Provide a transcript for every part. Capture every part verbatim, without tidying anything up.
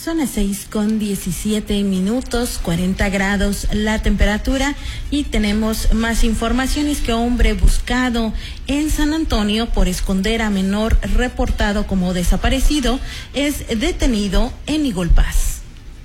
Son las seis con diecisiete minutos, cuarenta grados la temperatura, y tenemos más informaciones. Que hombre buscado en San Antonio por esconder a menor reportado como desaparecido es detenido en Eagle Pass.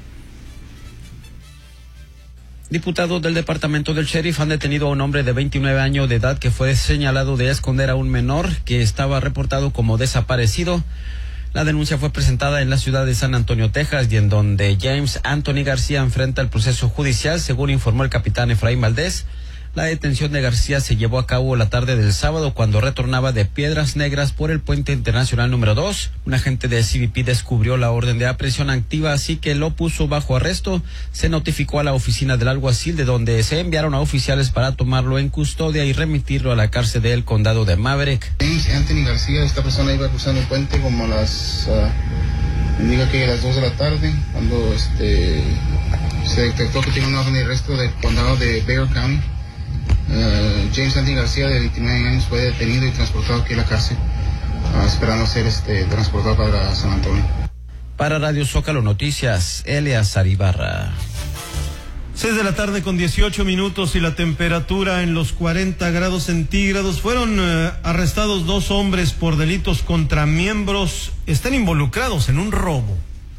Diputados del departamento del sheriff han detenido a un hombre de veintinueve años de edad que fue señalado de esconder a un menor que estaba reportado como desaparecido. La denuncia fue presentada en la ciudad de San Antonio, Texas, y en donde James Anthony García enfrenta el proceso judicial, según informó el capitán Efraín Valdés. La detención de García se llevó a cabo la tarde del sábado cuando retornaba de Piedras Negras por el puente internacional número dos. Un agente de C B P descubrió la orden de aprehensión activa, así que lo puso bajo arresto. Se notificó a la oficina del alguacil, de donde se enviaron a oficiales para tomarlo en custodia y remitirlo a la cárcel del condado de Maverick. James Anthony García, esta persona iba cruzando el puente como a las, uh, indica que a las dos de la tarde, cuando este se detectó que tiene una orden de arresto del condado de Bexar County. Uh, James Anthony García, de veintinueve años, fue detenido y transportado aquí a la cárcel, uh, esperando ser este, transportado para San Antonio. Para Radio Zócalo Noticias, Eleazar Ibarra. Seis de la tarde con dieciocho minutos y la temperatura en los cuarenta grados centígrados. Fueron uh, arrestados dos hombres por delitos contra miembros. Están involucrados en un robo.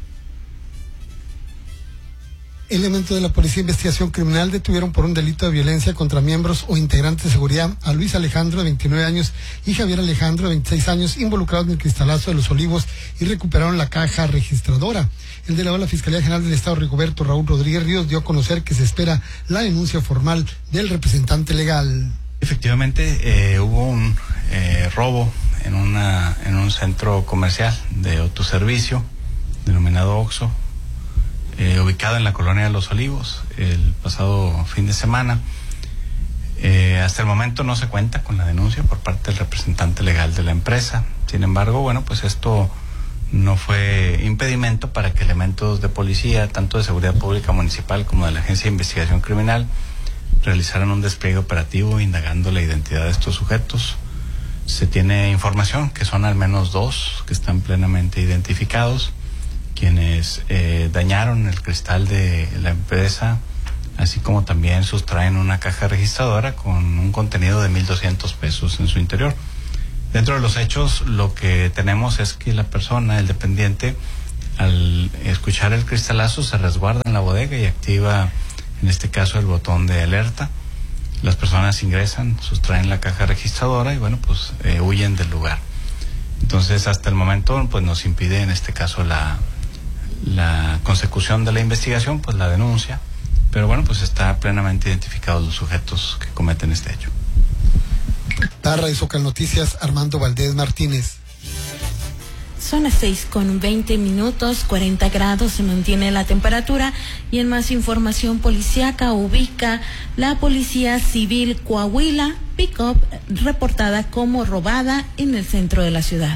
Elementos de la Policía de Investigación Criminal detuvieron por un delito de violencia contra miembros o integrantes de seguridad a Luis Alejandro, de veintinueve años, y Javier Alejandro, de veintiséis años, involucrados en el cristalazo de Los Olivos, y recuperaron la caja registradora. El delegado de la Fiscalía General del Estado, Rigoberto Raúl Rodríguez Ríos, dio a conocer que se espera la denuncia formal del representante legal. Efectivamente, eh, hubo un eh, robo en, una, en un centro comercial de autoservicio denominado Oxxo, Eh, ubicado en la colonia de Los Olivos, el pasado fin de semana. Eh, hasta el momento no se cuenta con la denuncia por parte del representante legal de la empresa. Sin embargo, bueno, pues esto no fue impedimento para que elementos de policía, tanto de seguridad pública municipal como de la Agencia de Investigación Criminal, realizaran un despliegue operativo indagando la identidad de estos sujetos. Se tiene información que son al menos dos que están plenamente identificados, quienes eh, dañaron el cristal de la empresa, así como también sustraen una caja registradora con un contenido de mil doscientos pesos en su interior. Dentro de los hechos, lo que tenemos es que la persona, el dependiente, al escuchar el cristalazo, se resguarda en la bodega y activa, en este caso, el botón de alerta. Las personas ingresan, sustraen la caja registradora y, bueno, pues eh, huyen del lugar. Entonces, hasta el momento, pues nos impide, en este caso, la la consecución de la investigación, pues la denuncia, pero bueno, pues está plenamente identificados los sujetos que cometen este hecho. Para Radio Zócalo Noticias, Armando Valdés Martínez. Son las seis con veinte minutos, cuarenta grados se mantiene la temperatura, y en más información policíaca, ubica la Policía Civil Coahuila pick-up reportada como robada en el centro de la ciudad.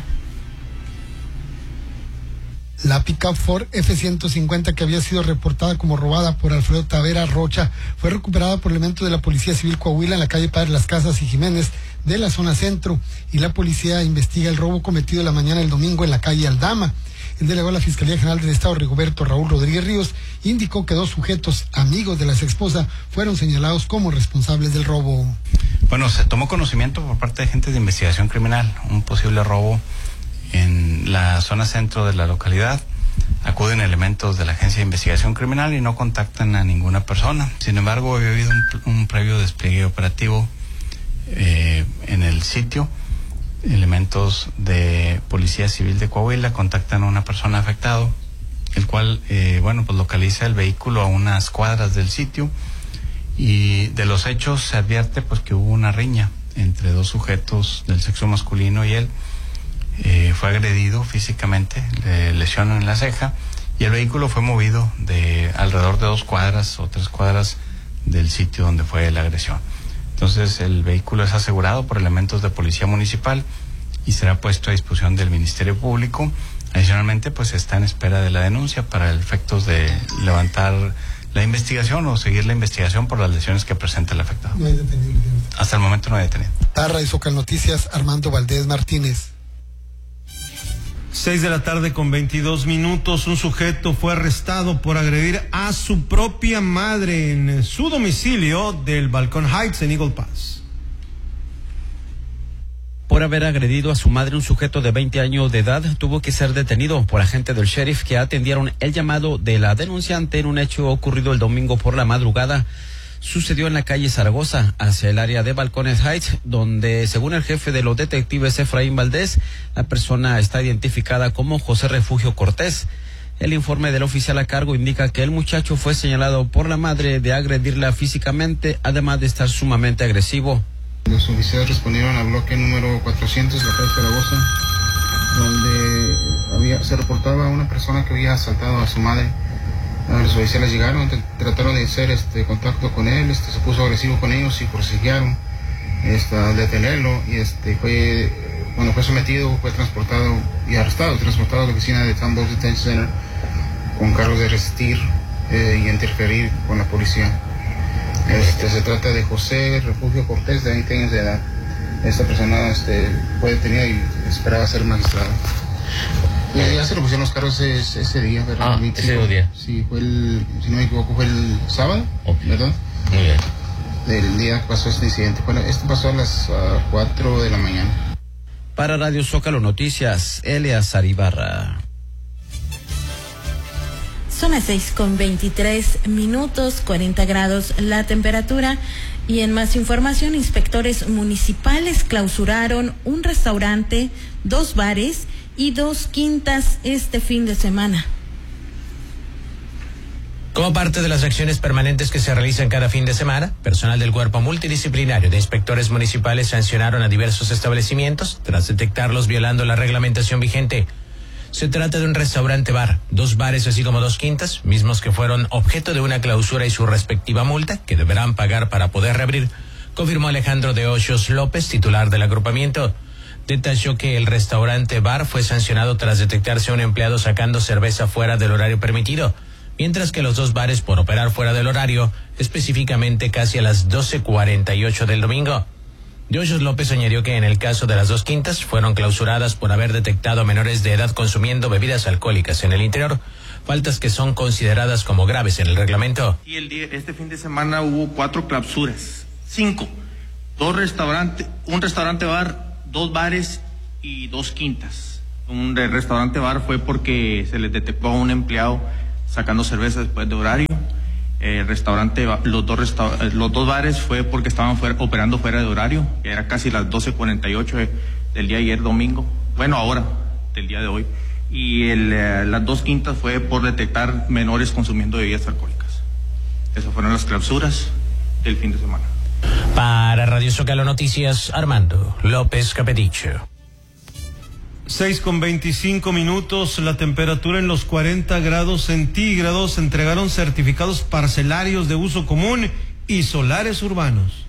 La pick-up Ford F ciento cincuenta, que había sido reportada como robada por Alfredo Tavera Rocha, fue recuperada por elementos de la Policía Civil Coahuila en la calle Padre Las Casas y Jiménez de la zona centro, y la policía investiga el robo cometido la mañana del domingo en la calle Aldama. El delegado de la Fiscalía General del Estado, Rigoberto Raúl Rodríguez Ríos, indicó que dos sujetos, amigos de la exesposa, fueron señalados como responsables del robo. Bueno, se tomó conocimiento por parte de agentes de investigación criminal un posible robo en la zona centro de la localidad. Acuden elementos de la Agencia de Investigación Criminal y no contactan a ninguna persona. Sin embargo, había habido un, un previo despliegue operativo eh, en el sitio. Elementos de Policía Civil de Coahuila contactan a una persona afectada, el cual, eh, bueno, pues localiza el vehículo a unas cuadras del sitio, y de los hechos se advierte pues que hubo una riña entre dos sujetos del sexo masculino y él. Eh, fue agredido físicamente, le lesionan en la ceja, y el vehículo fue movido de alrededor de dos cuadras o tres cuadras del sitio donde fue la agresión. Entonces el vehículo es asegurado por elementos de policía municipal y será puesto a disposición del Ministerio Público. Adicionalmente, pues está en espera de la denuncia para efectos de levantar la investigación o seguir la investigación por las lesiones que presenta el afectado. No hay detenido. Hasta el momento no hay detenido. Para Radio Zócalo Noticias, Armando Valdés Martínez. Seis de la tarde con veintidós minutos, un sujeto fue arrestado por agredir a su propia madre en su domicilio del Balcón Heights en Eagle Pass. Por haber agredido a su madre, un sujeto de veinte años de edad tuvo que ser detenido por agentes del sheriff que atendieron el llamado de la denunciante en un hecho ocurrido el domingo por la madrugada. Sucedió en la calle Zaragoza, hacia el área de Balcones Heights, donde, según el jefe de los detectives Efraín Valdés, la persona está identificada como José Refugio Cortés. El informe del oficial a cargo indica que el muchacho fue señalado por la madre de agredirla físicamente, además de estar sumamente agresivo. Los oficiales respondieron al bloque número cuatrocientos de la calle Zaragoza, donde había, se reportaba una persona que había asaltado a su madre. Los oficiales llegaron, trataron de hacer este contacto con él, este se puso agresivo con ellos y prosiguieron este, a detenerlo, y este fue cuando fue sometido fue transportado y arrestado, transportado a la oficina de Tambos Detention Center con cargos de resistir eh, y interferir con la policía. Este se trata de José Refugio Cortés, de veinte años de edad. Esta persona este, fue detenida y esperaba ser magistrado. Ya, ya se le pusieron los cargos ese, ese día, ¿verdad? Ah, sí, ese fue, día. Sí, fue el, si no me equivoco, fue el sábado, okay. ¿Verdad? Muy bien. Del día que pasó este incidente. Bueno, esto pasó a las uh, cuatro de la mañana. Para Radio Zócalo Noticias, Eleazar Ibarra. Son las seis con veintitrés minutos, cuarenta grados la temperatura. Y en más información, inspectores municipales clausuraron un restaurante, dos bares y dos quintas este fin de semana. Como parte de las acciones permanentes que se realizan cada fin de semana, personal del Cuerpo Multidisciplinario de Inspectores Municipales sancionaron a diversos establecimientos tras detectarlos violando la reglamentación vigente. Se trata de un restaurante-bar, dos bares así como dos quintas, mismos que fueron objeto de una clausura y su respectiva multa, que deberán pagar para poder reabrir, confirmó Alejandro de Hoyos López, titular del agrupamiento. Detalló que el restaurante-bar fue sancionado tras detectarse a un empleado sacando cerveza fuera del horario permitido, mientras que los dos bares por operar fuera del horario, específicamente casi a las doce cuarenta y ocho del domingo. De Hoyos López añadió que en el caso de las dos quintas fueron clausuradas por haber detectado a menores de edad consumiendo bebidas alcohólicas en el interior, faltas que son consideradas como graves en el reglamento. Y el día, este fin de semana hubo cuatro clausuras, cinco, dos restaurantes, un restaurante-bar, dos bares y dos quintas. Un restaurante bar fue porque se les detectó a un empleado sacando cerveza después de horario. El restaurante, los dos resta, los dos bares fue porque estaban fuera, operando fuera de horario, que era casi las doce cuarenta y ocho del día de ayer domingo, bueno ahora, del día de hoy. Y el, eh, las dos quintas fue por detectar menores consumiendo bebidas alcohólicas. Esas fueron las clausuras del fin de semana. Para Radio Zócalo Noticias, Armando López Capedicho. Seis con veinticinco minutos, la temperatura en los cuarenta grados centígrados. Entregaron certificados parcelarios de uso común y solares urbanos.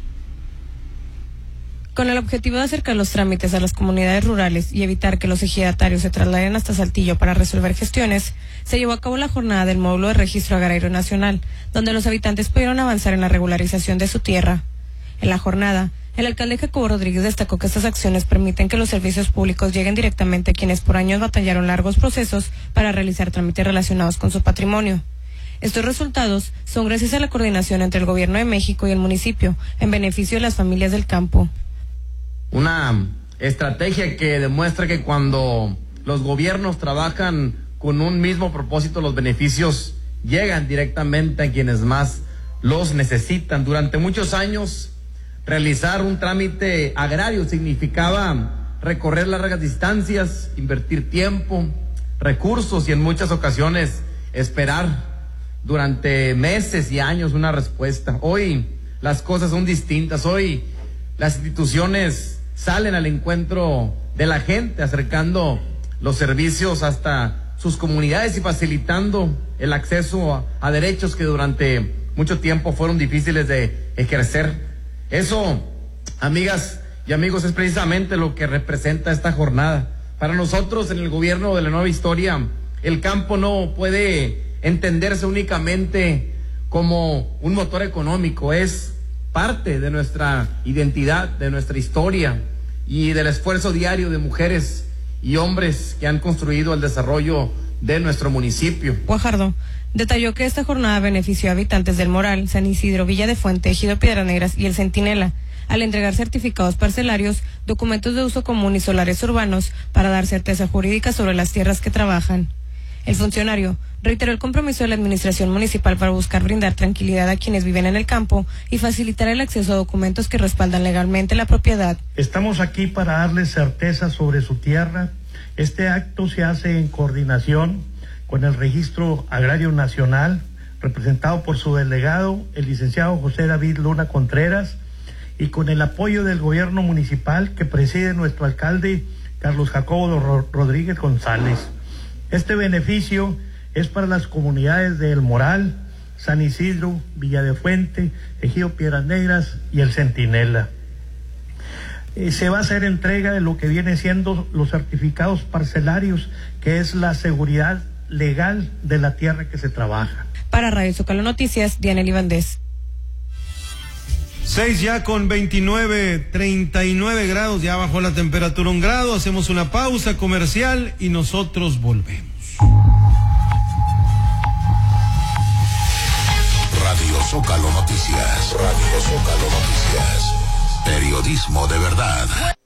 Con el objetivo de acercar los trámites a las comunidades rurales y evitar que los ejidatarios se trasladen hasta Saltillo para resolver gestiones, se llevó a cabo la jornada del módulo de registro agrario nacional, donde los habitantes pudieron avanzar en la regularización de su tierra. En la jornada, el alcalde Jacobo Rodríguez destacó que estas acciones permiten que los servicios públicos lleguen directamente a quienes por años batallaron largos procesos para realizar trámites relacionados con su patrimonio. Estos resultados son gracias a la coordinación entre el Gobierno de México y el municipio, en beneficio de las familias del campo. Una estrategia que demuestra que cuando los gobiernos trabajan con un mismo propósito, los beneficios llegan directamente a quienes más los necesitan. Durante muchos años, realizar un trámite agrario significaba recorrer largas distancias, invertir tiempo, recursos y en muchas ocasiones esperar durante meses y años una respuesta. Hoy las cosas son distintas. Hoy las instituciones salen al encuentro de la gente, acercando los servicios hasta sus comunidades y facilitando el acceso a, a derechos que durante mucho tiempo fueron difíciles de ejercer. Eso, amigas y amigos, es precisamente lo que representa esta jornada. Para nosotros, en el gobierno de la nueva historia, el campo no puede entenderse únicamente como un motor económico, es parte de nuestra identidad, de nuestra historia y del esfuerzo diario de mujeres y hombres que han construido el desarrollo de nuestro municipio. Guajardo detalló que esta jornada benefició a habitantes del Moral, San Isidro, Villa de Fuente, Ejido Piedras Negras y El Centinela, al entregar certificados parcelarios, documentos de uso común y solares urbanos para dar certeza jurídica sobre las tierras que trabajan. El funcionario reiteró el compromiso de la administración municipal para buscar brindar tranquilidad a quienes viven en el campo y facilitar el acceso a documentos que respaldan legalmente la propiedad. Estamos aquí para darles certeza sobre su tierra. Este acto se hace en coordinación con el Registro Agrario Nacional, representado por su delegado, el licenciado José David Luna Contreras, y con el apoyo del gobierno municipal que preside nuestro alcalde Carlos Jacobo Rodríguez González. Este beneficio es para las comunidades de El Moral, San Isidro, Villa de Fuente, Ejido Piedras Negras y El Centinela. Eh, se va a hacer entrega de lo que viene siendo los certificados parcelarios, que es la seguridad legal de la tierra que se trabaja. Para Radio Zócalo Noticias, Diana Valdés. Seis ya con veintinueve, treinta y nueve grados, ya bajó la temperatura un grado, hacemos una pausa comercial y nosotros volvemos. Radio Zócalo Noticias, Radio Zócalo Noticias, periodismo de verdad.